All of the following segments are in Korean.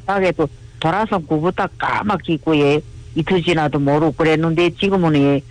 가게도 돌아서 구부터 까맣게 있고 예 이틀 지나도 모르고 그랬는데 지금은 예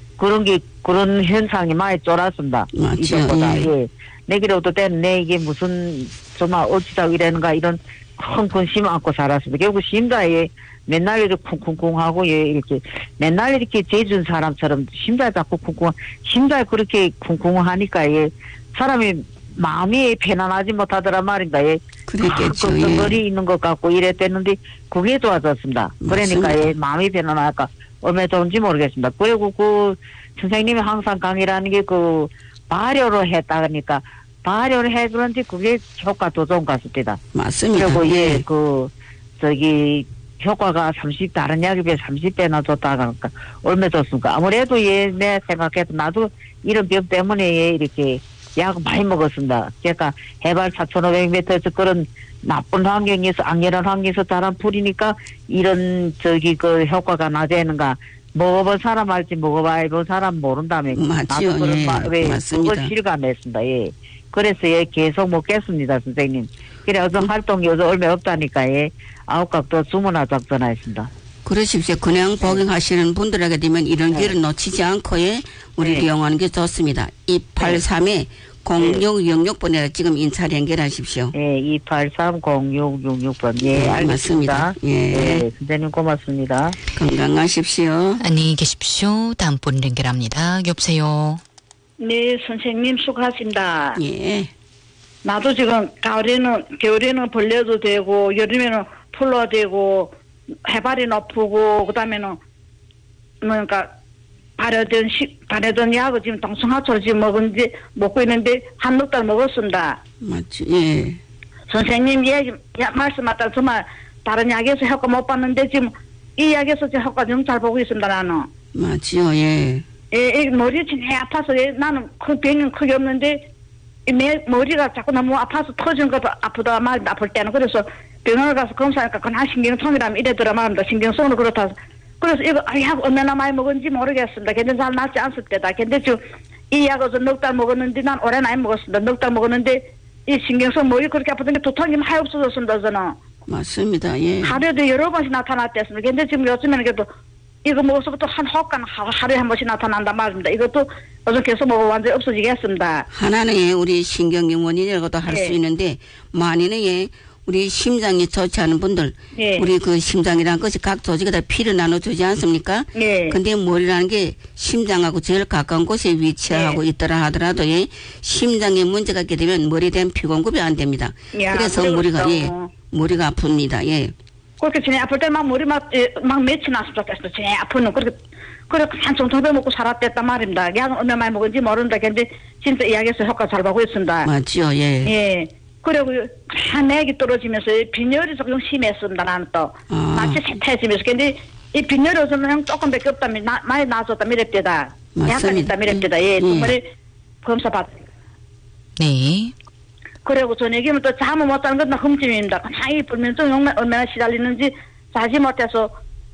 그런 현상이 많이 쫄았습니다. 이전보다 예 내기로도 때문에 이게 무슨 정말 어찌다 이러는가 이런 큰 근심 안고 살았습니다. 결국 심장에 맨날 이렇게 쿵쿵쿵하고 예 이렇게 맨날 이렇게 재준 사람처럼 심장 자꾸 쿵쿵 심장이 그렇게 쿵쿵하니까 예 사람이 마음이 편안하지 못하더라 말인가 예 그랬겠죠. 걱정거리 있는 것 같고 이랬댔는데 그게 좋아졌습니다. 그러니까 예 마음이 편안할까 얼마나 좋은지 모르겠습니다. 그리고 그 선생님이 항상 강의라는 게 그 발효를 했다 그러니까 발효를 해 그런지 그게 효과 더 좋은 것 같습니다. 맞습니다. 그리고 예 그 저기 효과가 다른 약에 비해 30배나 좋다 그러니까 얼마 좋습니까? 아무래도 예 내 생각해도 나도 이런 병 때문에 예 이렇게 약을 많이 먹었습니다. 그러니까 해발 4,500m에서 그런 나쁜 환경에서 악랄한 환경에서 자란 풀이니까 이런 저기 그 효과가 낮아지는가 먹어본 사람 알지 먹어봐야 본 사람 모른다며. 맞죠. 나도 그런 예, 맞습니다. 그걸 실감했습니다. 예. 그래서 예 계속 먹겠습니다, 선생님. 그래 어떤 활동이 요즘 얼마 없다니까 예 아홉각도 주문하 작전하였습니다. 그러십시오. 그냥 복용하시는 분들에게 되면 이런 기회를 놓치지 않고 예 우리를 이용하는 게 좋습니다. 283에 0666번에 지금 인차를 연결하십시오. 예, 283-0666번. 예, 알겠습니다. 맞습니다. 예. 예, 선생님 고맙습니다. 건강하십시오. 안녕히 계십시오. 다음 분 연결합니다. 여보세요. 네, 선생님 수고하십니다. 예. 나도 지금 겨울에는 벌레도 되고 여름에는 풀도 되고 해발이 높고 그다음에는 뭔가 바래던 약을 지금 동성하초를 지금 먹고 있는데 한 넉 달 먹었습니다. 맞지. 예. 선생님 말씀하다 정말 다른 약에서 효과 못 봤는데 지금 이 약에서 지금 효과 좀 잘 보고 있습니다. 나는. 맞지요. 예. 예, 머리 진짜 아파서 나는 그 병은 크게 없는데 머리가 자꾸 너무 아파서 터진 것도 아프다 말입니다. 아플 때는. 그래서 병원을 가서 검사하니까 그냥 신경통이라면 이래더라 말입니다. 신경성으로 그렇다. 그래서 이거 약 얼마나 많이 먹은지 모르겠습니다. 근데 잘 낫지 않을 때다. 근데 지금 이 약을 넉 달 먹었는데 난 오래 많이 먹었습니다. 넉 달 먹었는데 이 신경성 머리 그렇게 아프던 게 두통이 많이 없어졌습니다. 저는. 맞습니다. 예. 하루에도 여러 번씩 나타났댔습니다. 근데 지금 요즘에는 그래도 이거 먹어서부터 한 호흡간 하루에 한 번씩 나타난단 말입니다. 이것도 요즘 계속 먹어 완전히 없어지겠습니다. 하나는 예, 우리 신경경 원인이라고도 할 수 있는데 많이는 예, 우리 심장이 좋지 않은 분들 우리 그 심장이라는 것이 각 조직에 다 피를 나눠주지 않습니까? 근데 머리라는 게 심장하고 제일 가까운 곳에 위치하고 있더라 하더라도 예, 심장에 문제가 있게 되면 머리에 대한 피 공급이 안 됩니다. 그래서 머리가 머리가 아픕니다. 예. 그렇게 전에 아플 때 막 머리 막 며칠 났었어. 전에 아프는 그렇게 한참 더 먹고 살았댔단 말입니다. 약은 얼마 많이 먹은지 모른다. 근데 진짜 이 약에서 효과 잘 보고 있습니다. 맞죠. 예. 예. 그리고 한 액이 떨어지면서 빈혈이 조금 심했습니다. 나는 또 마치 세태해지면서. 근데 이 빈혈이 요즘은 조금밖에 없다면 많이 나아졌다 미랬대다. 약간 있다 미랬대다. 예. 정말 검사 받. 네. 그리고 저녁에는 또 잠을 못 자는 건 흠집입니다. 가만히 불면증 얼마나 시달리는지 자지 못해서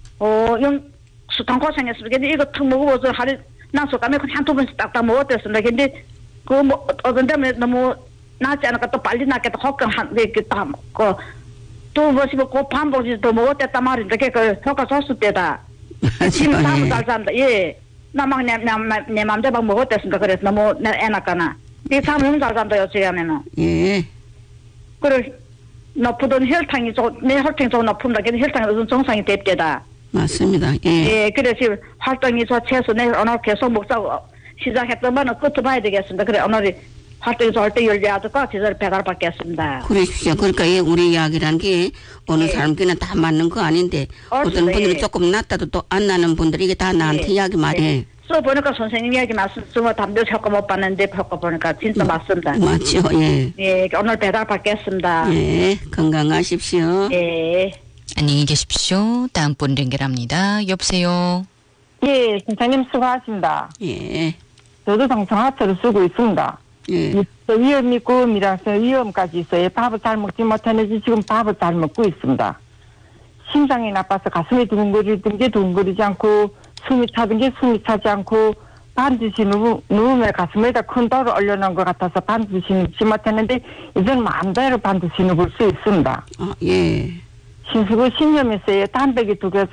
수탕 고생했습니다. 근데 이거 턱 먹어보서 하루 난 속감에 한 두 번씩 딱딱 먹었댔습니다. 근데 그 뭐 어떤 때문에 너무 낫지 않을까 또 빨리 낫겠다 혹은 이렇게 두 번씩 먹고 반복씩 더 먹었댔단 말입니다. 그 효과 좋을 때다. 지금 잠을 잘 잔다. 예. 나 막 내 맘대로 막 먹었댔습니다. 그래서 너무 애 낳거나. 네 잠을 너무 잘 잔다 요즘에는. 예. 그리고 높은 혈당이 내 혈당이 좀 높습니다. 근데 혈당이 요즘 정상이 됐대다. 맞습니다. 예. 예, 그래서 지금 활동이 좋지해서 내일 오늘 계속 먹자고 시작했던 거는 끝을 봐야 되겠습니다. 그래 오늘이 활동이 좋을 때 열려야될까 제대로 배달 받겠습니다. 그러십시오. 그러니까 예, 우리 이야기라는 게 어느 사람끼리는 다 맞는 거 아닌데 어떤 분들이 조금 낫다도 또 안 나는 분들이 이게 다 나한테 이야기 말이에요. 보니까 선생님 이야기 말씀 담배 효과 못 봤는데 효과 보니까 진짜 맞습니다. 맞죠. 예. 예, 오늘 배달 받겠습니다. 예, 건강하십시오. 예. 안녕히 계십시오. 다음 분 연결합니다. 여보세요. 예, 선생님 수고하십니다. 예. 저도 동성하초를 쓰고 있습니다. 예. 위험이 있고 미라서 위험까지 있어요. 밥을 잘 먹지 못하는지 지금 밥을 잘 먹고 있습니다. 심장이 나빠서 가슴이 두근거리던 게 두근거리지 않고 숨이 차던 게 숨이 차지 않고 반드시 누우면 가슴에다 큰 돌을 올려놓은 것 같아서 반드시 눕지 못했는데 이제는 마음대로 반드시 눕을 수 있습니다. 예. 신수구 신념에서의 담배기 2개